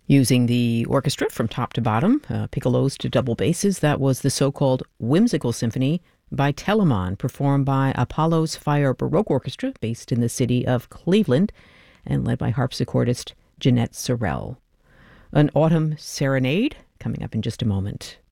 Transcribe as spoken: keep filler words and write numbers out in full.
Using the orchestra from top to bottom, uh, piccolos to double basses, that was the so-called Whimsical Symphony by Telemann, performed by Apollo's Fire Baroque Orchestra, based in the city of Cleveland, and led by harpsichordist Jeanette Sorrell. An autumn serenade coming up in just a moment.